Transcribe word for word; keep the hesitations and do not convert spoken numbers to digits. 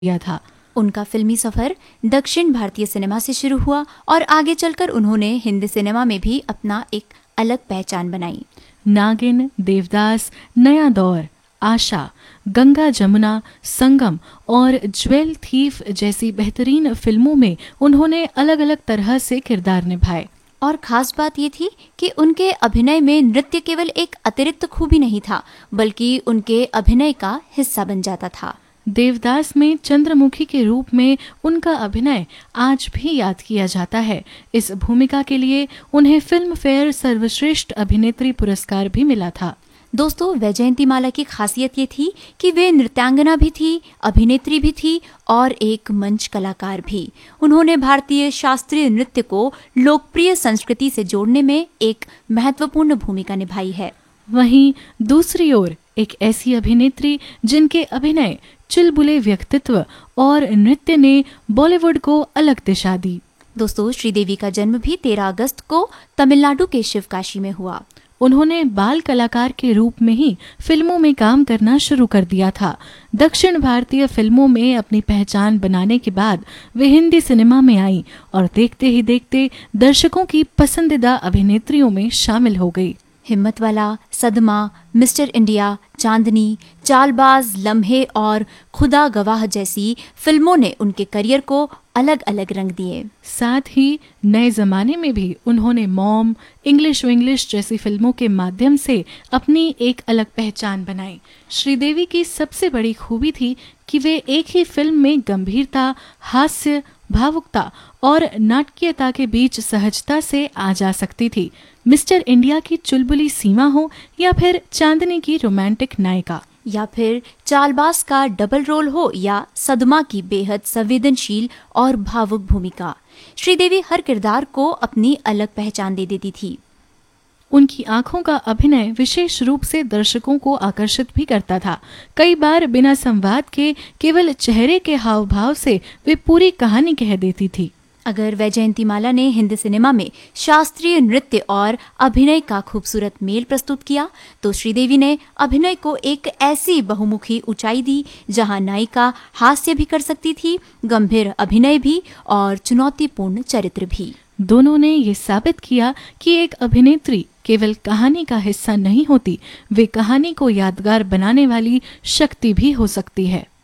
किया था। उनका फिल्मी सफर दक्षिण भारतीय सिनेमा से शुरू हुआ और आगे चलकर उन्होंने हिंदी सिनेमा में भी अपना एक अलग पहचान बनाई। नागिन, देवदास, नया दौर, आशा, गंगा जमुना, संगम और ज्वेल थीफ जैसी बेहतरीन फिल्मों में उन्होंने अलग अलग तरह से किरदार निभाए। और खास बात ये थी कि उनके अभिनय में नृत्य केवल एक अतिरिक्त खूबी नहीं था, बल्कि उनके अभिनय का हिस्सा बन जाता था। देवदास में चंद्रमुखी के रूप में उनका अभिनय आज भी याद किया जाता है। इस भूमिका के लिए उन्हें फिल्म फेयर सर्वश्रेष्ठ अभिनेत्री पुरस्कार भी मिला था। दोस्तों, वैजयंतीमाला की खासियत ये थी कि वे नृत्यांगना भी थी, अभिनेत्री भी थी और एक मंच कलाकार भी। उन्होंने भारतीय शास्त्रीय नृत्य को लोकप्रिय संस्कृति से जोड़ने में एक महत्वपूर्ण भूमिका निभाई है। वहीं दूसरी ओर एक ऐसी अभिनेत्री जिनके अभिनय, चुलबुले व्यक्तित्व और नृत्य ने बॉलीवुड को अलग दिशा दी। दोस्तों, श्रीदेवी का जन्म भी तेरह अगस्त को तमिलनाडु के शिवकाशी में हुआ। उन्होंने बाल कलाकार के रूप में ही फिल्मों में काम करना शुरू कर दिया था। दक्षिण भारतीय फिल्मों में अपनी पहचान बनाने के बाद वे हिंदी सिनेमा में आईं और देखते ही देखते दर्शकों की पसंदीदा अभिनेत्रियों में शामिल हो गई। हिम्मतवाला, सदमा, मिस्टर इंडिया, चांदनी, चालबाज, लम्हे और खुदा गवाह जैसी फिल्मों ने उनके करियर को अलग अलग रंग दिए। साथ ही नए जमाने में भी उन्होंने मॉम, इंग्लिश विंग्लिश जैसी फिल्मों के माध्यम से अपनी एक अलग पहचान बनाई। श्रीदेवी की सबसे बड़ी खूबी थी कि वे एक ही फिल्म में गंभीरता, हास्य, भावुकता और नाटकीयता के बीच सहजता से आ जा सकती थी। मिस्टर इंडिया की चुलबुली सीमा हो या फिर चांदनी की रोमांटिक नायिका, या फिर चालबाज का डबल रोल हो या सदमा की बेहद संवेदनशील और भावुक भूमिका, श्रीदेवी हर किरदार को अपनी अलग पहचान दे देती थी। उनकी आंखों का अभिनय विशेष रूप से दर्शकों को आकर्षित भी करता था। कई बार बिना संवाद के केवल चेहरे के हाव भाव से वे पूरी कहानी कह देती थी। अगर वैजयंतीमाला ने हिंदी सिनेमा में शास्त्रीय नृत्य और अभिनय का खूबसूरत मेल प्रस्तुत किया, तो श्रीदेवी ने अभिनय को एक ऐसी बहुमुखी ऊंचाई दी जहां नायिका हास्य भी कर सकती थी, गंभीर अभिनय भी और चुनौतीपूर्ण चरित्र भी। दोनों ने ये साबित किया कि एक अभिनेत्री केवल कहानी का हिस्सा नहीं होती, वे कहानी को यादगार बनाने वाली शक्ति भी हो सकती है।